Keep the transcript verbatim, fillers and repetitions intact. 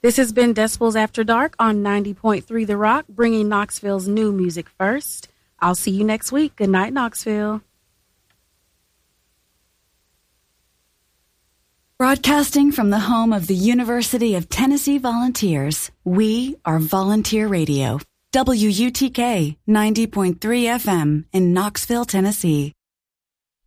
This has been Decibels After Dark on ninety point three The Rock, bringing Knoxville's new music first. I'll see you next week. Good night, Knoxville. Broadcasting from the home of the University of Tennessee Volunteers, we are Volunteer Radio. W U T K ninety point three F M in Knoxville, Tennessee.